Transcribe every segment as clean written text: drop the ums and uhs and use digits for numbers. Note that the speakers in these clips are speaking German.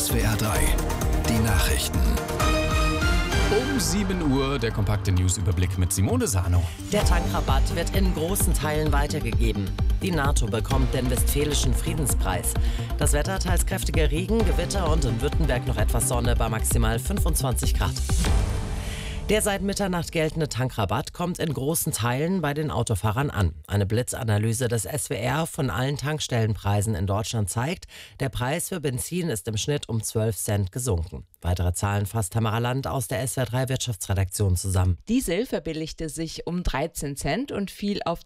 SWR 3, die Nachrichten. Um 7 Uhr der kompakte Newsüberblick mit Simone Sano. Der Tankrabatt wird in großen Teilen weitergegeben. Die NATO bekommt den Westfälischen Friedenspreis. Das Wetter: teils kräftiger Regen, Gewitter und in Württemberg noch etwas Sonne bei maximal 25 Grad. Der seit Mitternacht geltende Tankrabatt kommt in großen Teilen bei den Autofahrern an. Eine Blitzanalyse des SWR von allen Tankstellenpreisen in Deutschland zeigt, der Preis für Benzin ist im Schnitt um 12 Cent gesunken. Weitere Zahlen fasst Tamara Land aus der SWR 3 Wirtschaftsredaktion zusammen. Diesel verbilligte sich um 13 Cent und fiel auf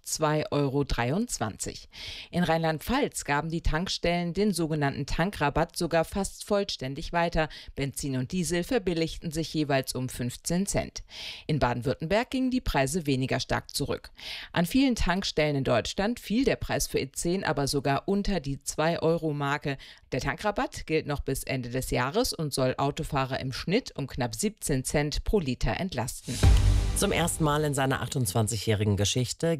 2,23 €. In Rheinland-Pfalz gaben die Tankstellen den sogenannten Tankrabatt sogar fast vollständig weiter. Benzin und Diesel verbilligten sich jeweils um 15 Cent. In Baden-Württemberg gingen die Preise weniger stark zurück. An vielen Tankstellen in Deutschland fiel der Preis für E10 aber sogar unter die 2-Euro-Marke. Der Tankrabatt gilt noch bis Ende des Jahres und soll Autofahrer im Schnitt um knapp 17 Cent pro Liter entlasten. Zum ersten Mal in seiner 28-jährigen Geschichte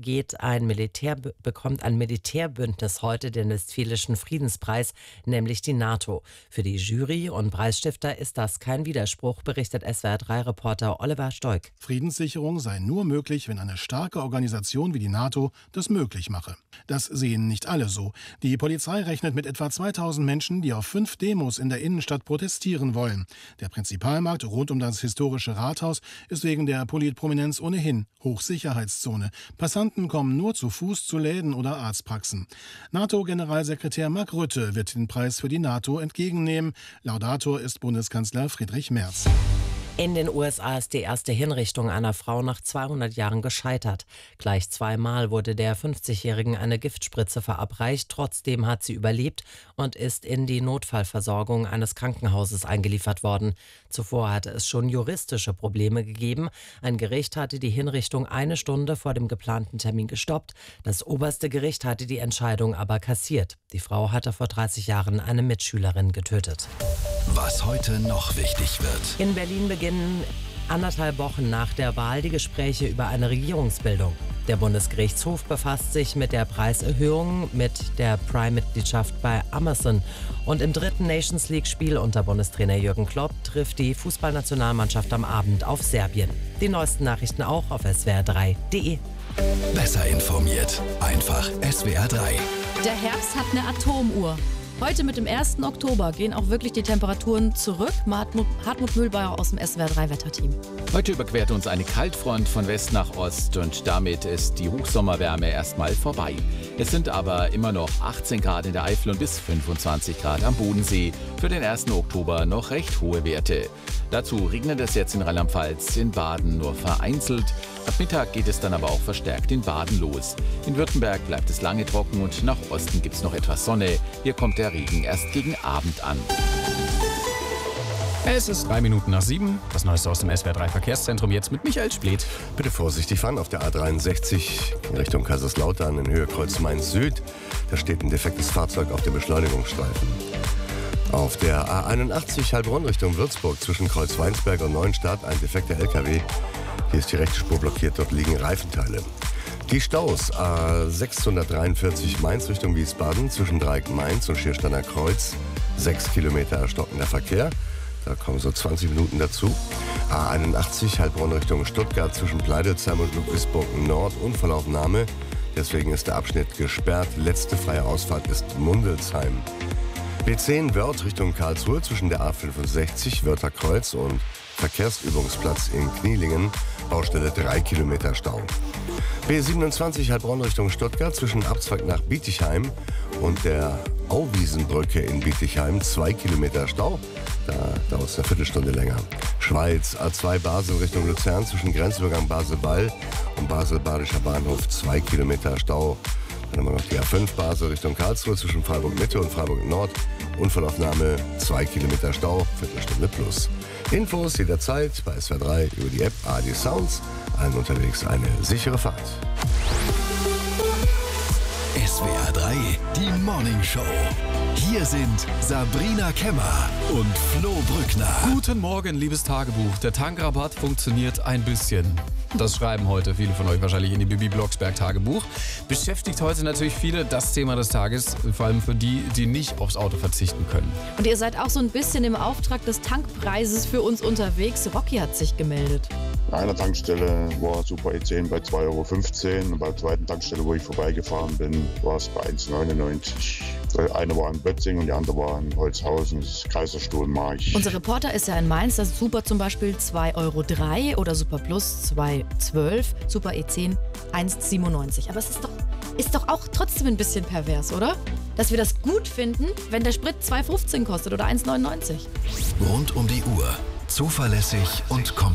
bekommt ein Militärbündnis heute den Westfälischen Friedenspreis, nämlich die NATO. Für die Jury und Preisstifter ist das kein Widerspruch, berichtet SWR3-Reporter Oliver Stoik. Friedenssicherung sei nur möglich, wenn eine starke Organisation wie die NATO das möglich mache. Das sehen nicht alle so. Die Polizei rechnet mit etwa 2000 Menschen, die auf 5 Demos in der Innenstadt protestieren wollen. Der Prinzipalmarkt rund um das historische Rathaus ist wegen der Politprominenz ohnehin Hochsicherheitszone. Passanten kommen nur zu Fuß zu Läden oder Arztpraxen. NATO-Generalsekretär Mark Rutte wird den Preis für die NATO entgegennehmen. Laudator ist Bundeskanzler Friedrich Merz. In den USA ist die erste Hinrichtung einer Frau nach 200 Jahren gescheitert. Gleich 2-mal wurde der 50-Jährigen eine Giftspritze verabreicht. Trotzdem hat sie überlebt und ist in die Notfallversorgung eines Krankenhauses eingeliefert worden. Zuvor hatte es schon juristische Probleme gegeben. Ein Gericht hatte die Hinrichtung 1 Stunde vor dem geplanten Termin gestoppt. Das oberste Gericht hatte die Entscheidung aber kassiert. Die Frau hatte vor 30 Jahren eine Mitschülerin getötet. Was heute noch wichtig wird. In Berlin beginnen 1,5 Wochen nach der Wahl die Gespräche über eine Regierungsbildung. Der Bundesgerichtshof befasst sich mit der Preiserhöhung, mit der Prime-Mitgliedschaft bei Amazon. Und im 3. Nations League-Spiel unter Bundestrainer Jürgen Klopp trifft die Fußballnationalmannschaft am Abend auf Serbien. Die neuesten Nachrichten auch auf swr3.de. Besser informiert. Einfach SWR 3. Der Herbst hat eine Atomuhr. Heute mit dem 1. Oktober gehen auch wirklich die Temperaturen zurück. Hartmut Mühlbauer aus dem SWR3-Wetterteam. Heute überquert uns eine Kaltfront von West nach Ost und damit ist die Hochsommerwärme erstmal vorbei. Es sind aber immer noch 18 Grad in der Eifel und bis 25 Grad am Bodensee. Für den 1. Oktober noch recht hohe Werte. Dazu regnet es jetzt in Rheinland-Pfalz, in Baden nur vereinzelt. Ab Mittag geht es dann aber auch verstärkt in Baden los. In Württemberg bleibt es lange trocken und nach Osten gibt es noch etwas Sonne. Hier kommt der Regen erst gegen Abend an. Es ist 3 Minuten nach 7. Das Neueste aus dem SWR3 Verkehrszentrum jetzt mit Michael Spleth. Bitte vorsichtig fahren auf der A63 in Richtung Kaiserslautern in Höhe Kreuz Mainz Süd. Da steht ein defektes Fahrzeug auf dem Beschleunigungsstreifen. Auf der A81 Heilbronn Richtung Würzburg zwischen Kreuz Weinsberg und Neuenstadt ein defekter LKW. Hier ist die rechte Spur blockiert, dort liegen Reifenteile. Die Staus A643 Mainz Richtung Wiesbaden zwischen Dreieck Mainz und Schiersteiner Kreuz. 6 Kilometer erstockender Verkehr. Da kommen so 20 Minuten dazu. A81 Heilbronn Richtung Stuttgart zwischen Pleidelsheim und Ludwigsburg Nord. Unfallaufnahme. Deswegen ist der Abschnitt gesperrt. Letzte freie Ausfahrt ist Mundelsheim. B10 Wörth Richtung Karlsruhe zwischen der A65 Wörther Kreuz und Verkehrsübungsplatz in Knielingen. Baustelle 3 Kilometer Stau. B27 Heilbronn Richtung Stuttgart zwischen Abzweig nach Bietigheim und der Auwiesenbrücke in Bietigheim 2 Kilometer Stau. Da dauert es eine Viertelstunde länger. Schweiz A2 Basel Richtung Luzern zwischen Grenzübergang Basel-Wall und Basel-Badischer Bahnhof 2 Kilometer Stau. Dann haben wir noch die A5 Basel Richtung Karlsruhe zwischen Freiburg Mitte und Freiburg Nord. Unfallaufnahme 2 Kilometer Stau, Viertelstunde plus. Infos jederzeit bei SWR3 über die App ARD Sounds. Allen unterwegs eine sichere Fahrt. SWR 3, die Morning Show. Hier Hier sind Sabrina Kemmer und Flo Brückner. Guten Morgen, liebes Tagebuch. Der Tankrabatt funktioniert ein bisschen. Das schreiben heute viele von euch wahrscheinlich in die Bibi Blocksberg Tagebuch. Beschäftigt heute natürlich viele das Thema des Tages, vor allem für die, die nicht aufs Auto verzichten können. Und ihr seid auch so ein bisschen im Auftrag des Tankpreises für uns unterwegs. Rocky hat sich gemeldet. An einer Tankstelle war Super E10 bei 2,15 € und bei der zweiten Tankstelle, wo ich vorbeigefahren bin, war es bei 1,99 €. Eine war in Bötzing und die andere war in Holzhausen, das ist Kaiserstuhlmark. Unser Reporter ist ja in Mainz, das ist Super zum Beispiel 2,03 € oder Super Plus 2,12 €, Super E10 1,97 €. Aber es ist doch auch trotzdem ein bisschen pervers, oder? Dass wir das gut finden, wenn der Sprit 2,15 € kostet oder 1,99 €. Rund um die Uhr. Zuverlässig und komplett.